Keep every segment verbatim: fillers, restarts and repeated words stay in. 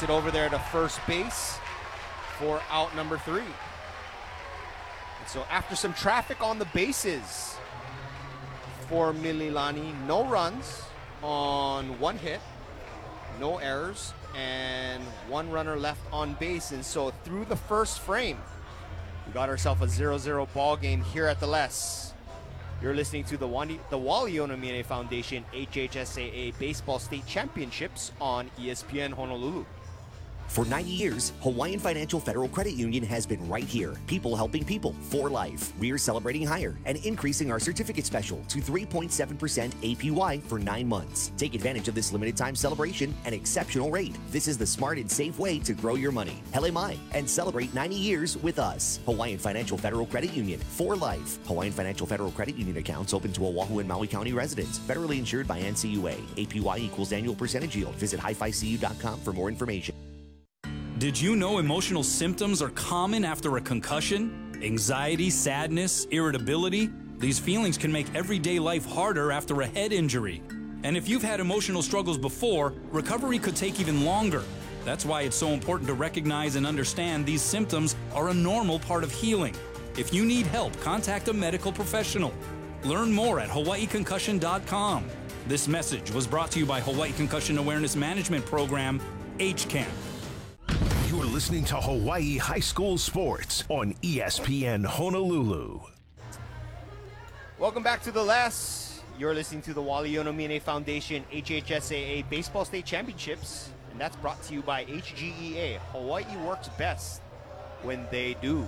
Gets it over there to first base for out number three. And so after some traffic on the bases for Mililani, no runs on one hit, no errors, and one runner left on base. And so through the first frame, we got ourselves a zero zero ball game here at the Les. You're listening to the, Wani, the Wally Onomiene Foundation H H S A A Baseball State Championships on E S P N Honolulu. For ninety years, Hawaiian Financial Federal Credit Union has been right here. People helping people for life. We're celebrating higher and increasing our certificate special to three point seven percent A P Y for nine months. Take advantage of this limited time celebration and exceptional rate. This is the smart and safe way to grow your money. Hele mai, and celebrate ninety years with us. Hawaiian Financial Federal Credit Union for life. Hawaiian Financial Federal Credit Union accounts open to Oahu and Maui County residents. Federally insured by N C U A. A P Y equals annual percentage yield. Visit hi fi c u dot com for more information. Did you know emotional symptoms are common after a concussion? Anxiety, sadness, irritability? These feelings can make everyday life harder after a head injury. And if you've had emotional struggles before, recovery could take even longer. That's why it's so important to recognize and understand these symptoms are a normal part of healing. If you need help, contact a medical professional. Learn more at hawaii concussion dot com. This message was brought to you by Hawaii Concussion Awareness Management Program, H C A M. You're listening to Hawaii High School Sports on E S P N Honolulu. Welcome back to the Les. You're listening to the Wally Onomiene Foundation H H S A A Baseball State Championships, and that's brought to you by H G E A. Hawaii works best when they do.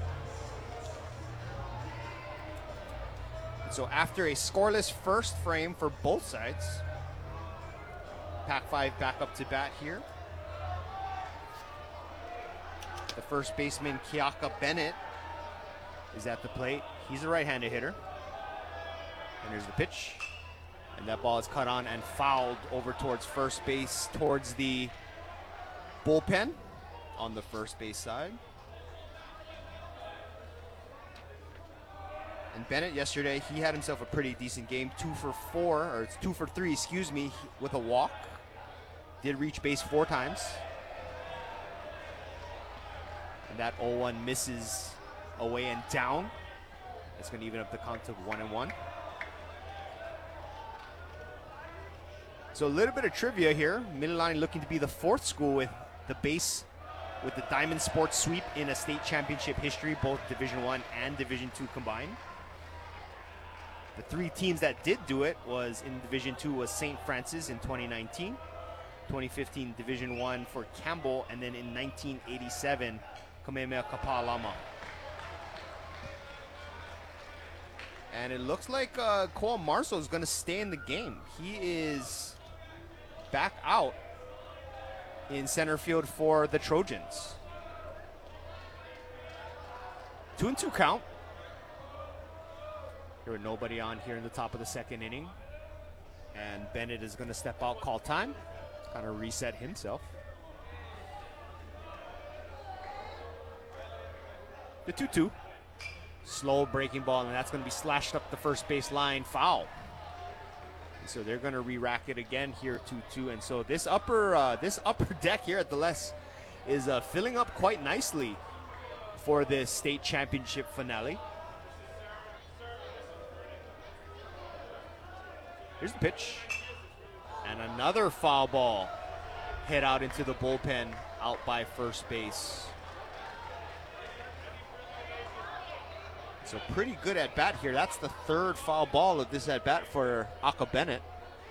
So after a scoreless first frame for both sides, Pac five back up to bat here. The first baseman, Kiaka Bennett, is at the plate. He's a right-handed hitter. And here's the pitch. And that ball is cut on and fouled over towards first base, towards the bullpen on the first base side. And Bennett yesterday, he had himself a pretty decent game. Two for four, or it's two for three, excuse me, with a walk. Did reach base four times. And that oh one misses away and down. It's going to even up the count to one and one. So a little bit of trivia here. Mililani looking to be the fourth school with the base, with the Diamond Sports sweep in a state championship history, both Division One and Division Two combined. The three teams that did do it was in Division Two was Saint Francis in twenty nineteen, twenty fifteen Division One for Campbell, and then in nineteen eighty-seven, Kamehameha Kapalama. And it looks like uh, Koa Marso is going to stay in the game. He is back out in center field for the Trojans. Two and two count. There were nobody on here in the top of the second inning. And Bennett is going to step out, call time, kind of reset himself. The two two. Slow breaking ball, and that's going to be slashed up the first base line, foul. And so they're going to re-rack it again here, two two. And so this upper uh, this upper deck here at the Les is uh, filling up quite nicely for this state championship finale. Here's the pitch. And another foul ball hit out into the bullpen, out by first base. So pretty good at bat here. That's the third foul ball of this at bat for Aka Bennett.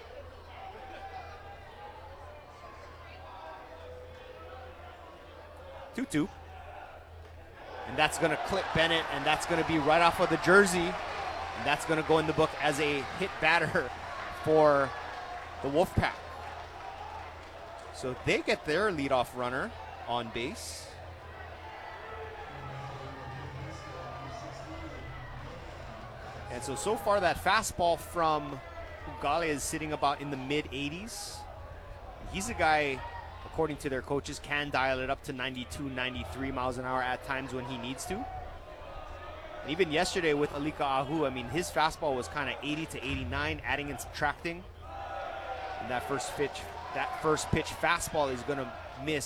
two two. And that's going to clip Bennett, and that's going to be right off of the jersey. And that's going to go in the book as a hit batter for the Wolfpack. So they get their leadoff runner on base. And so, so far that fastball from Ugale is sitting about in the mid eighties. He's a guy, according to their coaches, can dial it up to ninety-two, ninety-three miles an hour at times when he needs to. And even yesterday with Alika Ahu, I mean, his fastball was kind of eighty to eighty-nine, adding and subtracting. And that first pitch, that first pitch fastball is going to miss